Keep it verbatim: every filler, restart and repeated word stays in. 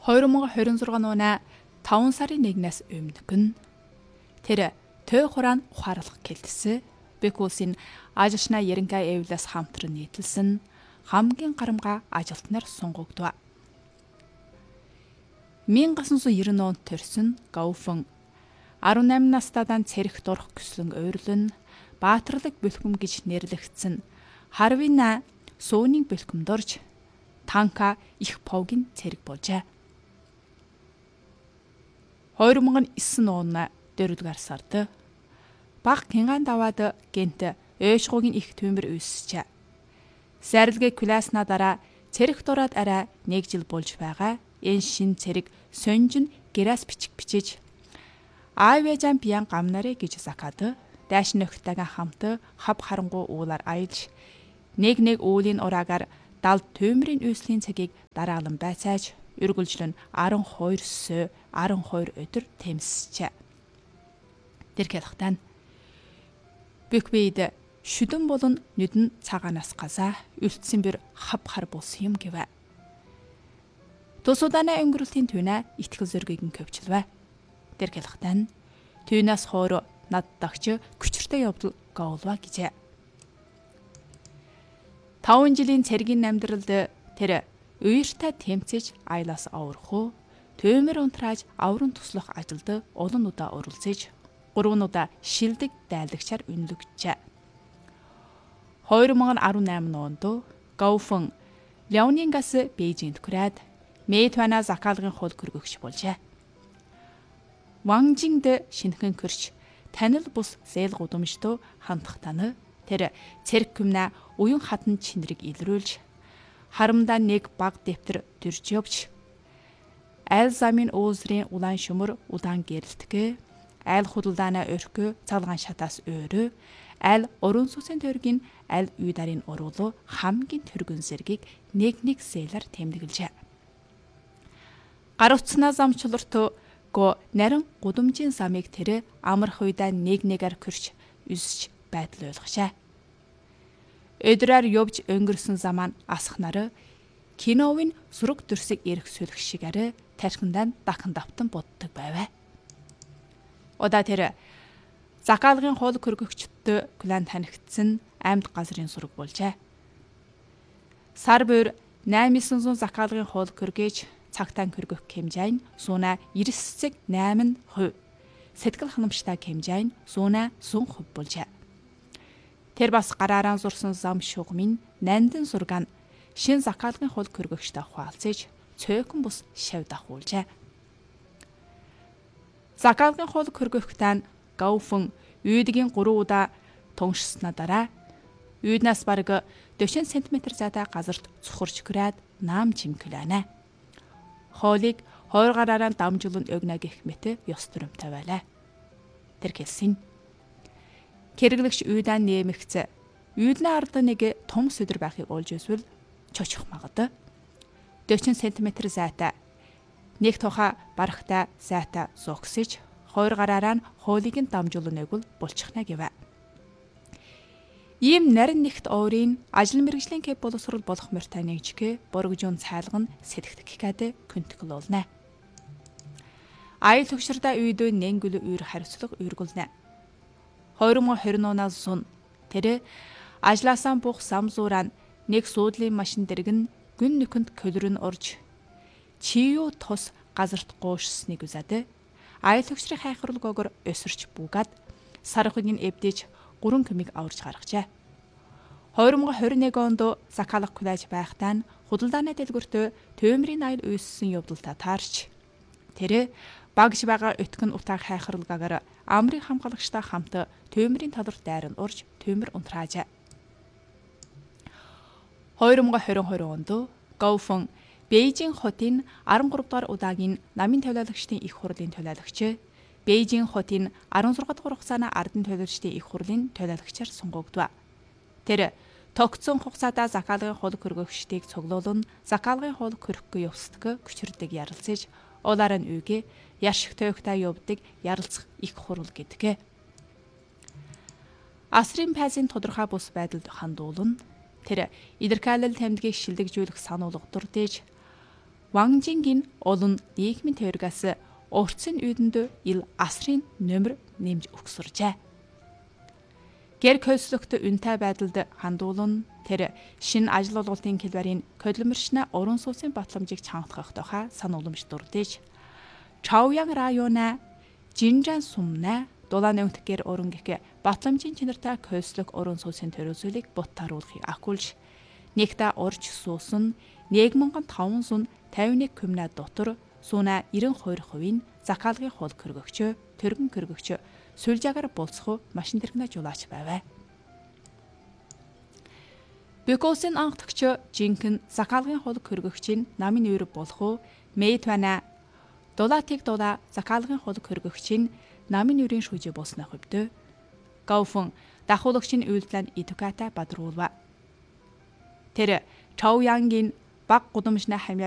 хоёр мың двадцать шесть оны таван сарын нэгнээс өмнөх нь тэр төө хураан ухаарлах гэлтсэн Бек улсын ажилчнаа Еренкай эвлэс хамтран нийтэлсэн хамгийн гарамга ажилтнаар сунгагдав. мянга тоғыз жүз девяносто онд төрсөн Гауфэн арван найман настайдаа цэрэг дурах хүслэн ойрлон баатарлаг бэлхэм гэж нэрлэгдсэн Харвина сууны бэлхэмд орж танка их повгийн цэрэг болжээ. хоёр мың девять оны дөрөвдүгээр сард баг Кинган даваад гэнт Ойшгуугийн их төмөр үүсчээ. Сарилгээ класна дараа цэрэг дураад арай нэг жил болж байгаа. Энэ шин цэрэг сонжин гэрээс бичиг бичиж Айвэжан пиан гамнарэ гэж закаад дааш нөхтөйгөө хамт хав харангуй уулаар аялж нэг нэг уулийн ураагаар далд төмрийн үүслийн цагийг дараалан байцааж үргэлжлэн арван хоёр сая арван хоёр өдөр тэмсчээ. Тэр хэлэхтэн Бекбейд шүдэн болон нүдэн цагаанаас газаа үлдсэн бэр хав хар болсон юм гэвэ. Тусууданаа өнгөрөлтийн түнэ итгэл зөргийг нь көвчлвэ. Тэр хэлэхтэн түүнээс хойро наддагч күчртэй явдал гоолва гэжээ. таван жилийн цэргийн амьдралд тэр уяртай тэмцэж айлаас аврах, төмөр унтрааж авран туслах ажилд олон удаа оролцож, гурван удаа шилдэг дайлагчаар үнэлэгджээ. хоёр мың дөрвөн онд Гауфэн Леонингаас Бээжинд хүрээд Мэйтвана Закалгын хол хөргөгч болжээ. Ванжинд шинхэн хөрч танил бус зээл гудамжтай хандах тань тэр цэрэг хүмнэ уян хатан чинрийг илрүүлж харамдаа нэг баг дэвтэр төрж явж айл замын уузрын улаан шөмөр удаан гэрэлтгэ айл худалдаана өрхгөө цалгаан шатаас өөрөө айл уран сүсийн төргийн айл үйдарын уруулуу хамгийн төргөн зэргийг нэг нэг зээлэр тэмдэглэжээ. Гар утснаа замчлурт го нарийн гудамжийн замыг тэр амрах үедээ нэг нэгээр хөрч үсч байдал ойлгошаа. Өдрөөр явж өнгөрсөн замаа асхнараа киновын сүрэг дүрсийг эрх сүлэх шигээр тархиндаа дахин давтан буддаг байваа. Удаа тэр Закалгын хол хөргөгчдөө клан танигдсан амьд газрын сүрэг болжээ. Сар бүр восемь сая Закалгын хол хөргөж цагтаан хөргөх хэмжээ нь сууна девяносто восемь процент, сэтгэл ханамжтай хэмжээ нь сууна сто процент болжээ. Тэр бас гараараа зурсан зам шугамын нандин сургаан шин Закалгын хол хөргөгчтэй хуалцаж цөөхөн бус шав дахуулжээ. Закалгын хол хөргөгчтэй Гауфэн үйдгийн гурван удаа туншснаа дараа үйднээс бараг forty сантиметр зайтай газарт цухарч хүрээд наам чимгэлэнэ. Хоолыг хоёр гараараа дамжуулан өгнө гэх мэт ёс төрөмтэй байлаа. Тэр хэлсэн. Хэрэглэгч үйдэн нэмэгцээ. Үйдний ард нэг том сөдөр байхыг олж эсвэл чочих магад. forty сантиметр зайтай нэг тухай барахтай зайтай зогсож хоёр гараараа нь хоолыг нь дамжуулан өгвөл булчихна гэвэ. Ийм нарийн нэгт оорын ажил мэргэжлийн кэп боловсрол болох мөртэй нэгжгэ боргожун цайлган сэтгтгэхгээд күнтгэл болно. Аял төгшөрдө үйдөө нэнгүл үйр хариуцлага үйргүүлнэ. хоёр мың двадцать оноос сун тэр ажлаасаа бух самзуураа нэг суудлын машин дэргэн гүн нүхэнд көлрөн орж чию тус газарт гоошсныг үзээд аял төгшрийн хайхруулгоогоор өсөрч буугаад сархыг нь эвдэж гурван кэмиг аварж гаргажээ. хоёр мың двадцать one онд Закалга кулаж байхдаа худалдааны дэлгүртөө төмрийн аял үйссэн явдалтай таарч тэр багш байгаа өтгөн утааг хайхруулгаагаар амрын хамгаалагчтай хамт төмрийн талбарт дайран урж төмөр унтраажээ. хоёр мың двадцать онд Гауфэн Бээжин хотын десет дугаар удаагийн намын төлөөлөгчдийн их хурлын төлөөлөгч, Бээжин хотын десет дугаар хугацааны ардын төлөөлөгчдийн их хурлын төлөөлөгчээр сонгогдов. Тэр тогтсон хугацаадаа Закалгын хол хөргөгчдийг цуглуулан Закалгын хол хөрөхгүй явсдаг хүчрдэг ярилцаж, улаар нь үгээ яшиг төвхтэй явдаг ярилцах их хурл гэдэг. Асрын пайзын тодорхой бус байдалд хандуулна. Тэр идэрхайлал тамдгийг шилдэгжүүлэх сануулга дурдж Ванжингийн олон нийгмийн теоригаас уртсын үйдэнд ил асрын нөмөр нэмж өгсөржээ. Гэр көлслөгт үнэтэй байдалд хандуулан тэр шин ажил олголтын хэлбэрийн колмиршна уран сууцын батламжийг чангатгах тухай санууламж дурдж Чаоян района Жинжан сумна дулааны өнтгэр уран гэх батламжийн чанартай көлслөг уран сууцын төрөөсөлийг буттааруулахыг ахгүйж нэгтэ урж суусан нэг мянган таван сун тавин нэг кюмна дотор сууна девяносто two%-ийн захаалгын хол хөргөгчөө, төргөн хөргөгчөө сүлжаагаар болцох машин тэргнэ жуулаач байваа. Бекосын анхдагч жинхэнэ захаалгын хол хөргөгчийн намын нэр болох Мэйтвана дулаатыг дулаа захаалгын хол хөргөгчийн намын нэрийн шүүжээ болсны хувьд Гауфэн дахуулагчийн үйлдэлд Идуката бадруулва. Тэр Чаоянгийн баг гудамжны